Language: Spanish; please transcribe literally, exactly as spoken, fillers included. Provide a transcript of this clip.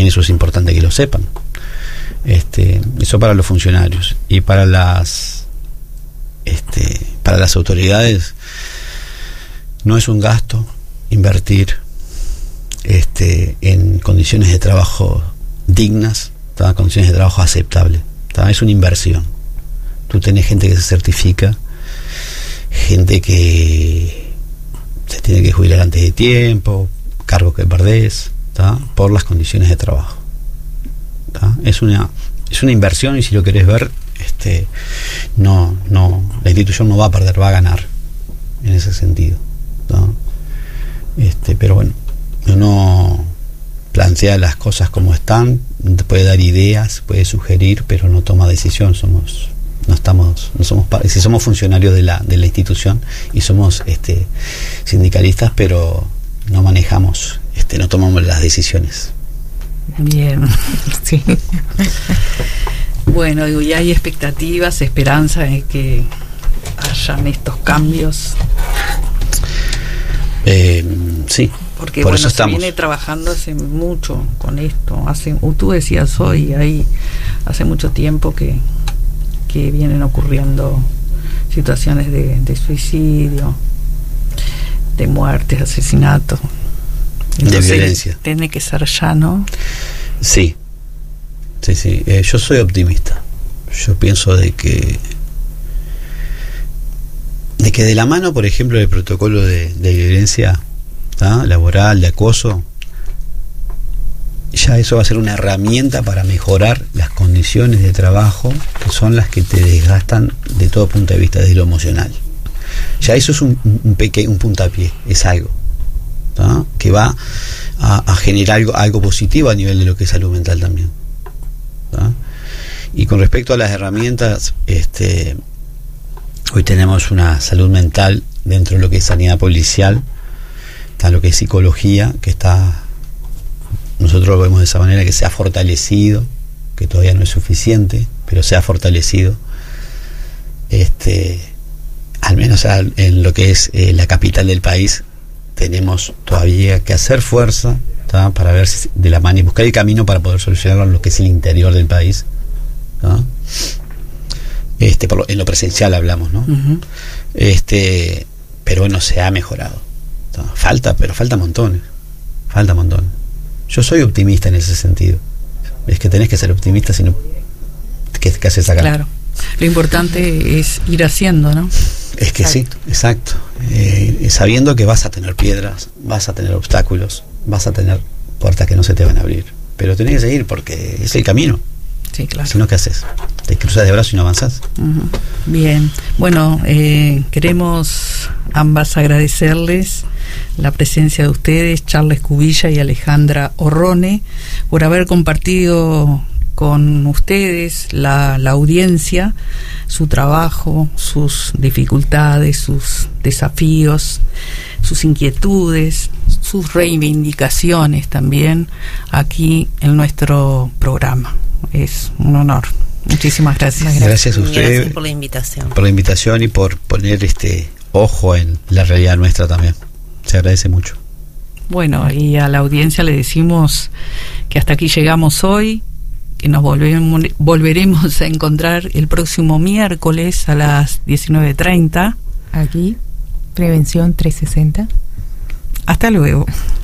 también eso es importante que lo sepan. Este, eso para los funcionarios. Y para las este, para las autoridades, no es un gasto invertir este, en condiciones de trabajo dignas, ¿tá? Condiciones de trabajo aceptables, ¿tá? Es una inversión. Tú tenés gente que se certifica, gente que se tiene que jubilar antes de tiempo, cargos que perdés, ¿tá? Por las condiciones de trabajo, ¿tá? Es una es una inversión, y si lo querés ver, este no no la institución no va a perder, va a ganar en ese sentido, ¿tá? Este, pero bueno, uno plantea las cosas como están, puede dar ideas, puede sugerir, pero no toma decisión. Somos no estamos no somos si somos funcionarios de la de la institución y somos este sindicalistas, pero no manejamos, este no tomamos las decisiones. Bien, sí. Bueno, digo, y hay expectativas, esperanza de que hayan estos cambios. Eh, sí. Porque por bueno, eso se estamos. viene trabajando hace mucho con esto. Hace, tú decías hoy, hay hace mucho tiempo que, que vienen ocurriendo situaciones de, de suicidio, de muertes, asesinatos. Entonces, de violencia. Tiene que ser ya, ¿no? Sí, sí, sí. Eh, yo soy optimista. Yo pienso de que de que de la mano, por ejemplo, del protocolo de, de violencia, ¿tá? Laboral, de acoso, ya eso va a ser una herramienta para mejorar las condiciones de trabajo, que son las que te desgastan de todo punto de vista, desde lo emocional. Ya eso es un, un, peque, un puntapié, es algo, ¿tá? Que va a, a generar algo, algo positivo a nivel de lo que es salud mental también, ¿tá? Y con respecto a las herramientas, este hoy tenemos una salud mental dentro de lo que es sanidad policial, está lo que es psicología, que está, nosotros lo vemos de esa manera, que se ha fortalecido, que todavía no es suficiente, pero se ha fortalecido, este al menos en lo que es eh, la capital del país. Tenemos todavía que hacer fuerza, ¿tá? Para ver si de la mano y buscar el camino para poder solucionarlo en lo que es el interior del país, ¿tá? Este, por lo, en lo presencial hablamos, ¿no? Uh-huh. Este, pero bueno, se ha mejorado, ¿tá? Falta, pero falta montones, falta montones. Yo soy optimista en ese sentido. Es que tenés que ser optimista, si no, ¿qué, qué haces acá? Claro. Lo importante es ir haciendo, ¿no? Es que exacto. sí, exacto. Eh, sabiendo que vas a tener piedras, vas a tener obstáculos, vas a tener puertas que no se te van a abrir, pero tenés que seguir porque es el camino. Sí, claro. Si no, ¿qué haces? Te cruzas de brazos y no avanzás. Uh-huh. Bien. Bueno, eh, queremos ambas agradecerles la presencia de ustedes, Charles Cubilla y Alejandra Orrone, por haber compartido con ustedes, la, la audiencia, su trabajo, sus dificultades, sus desafíos, sus inquietudes, sus reivindicaciones también aquí en nuestro programa. Es un honor. Muchísimas gracias. Gracias, gracias a usted. Gracias por la invitación. Por la invitación y por poner este ojo en la realidad nuestra también. Se agradece mucho. Bueno, y a la audiencia le decimos que hasta aquí llegamos hoy, que nos volvemos, volveremos a encontrar el próximo miércoles a las diecinueve treinta. Aquí, Prevención trescientos sesenta. Hasta luego.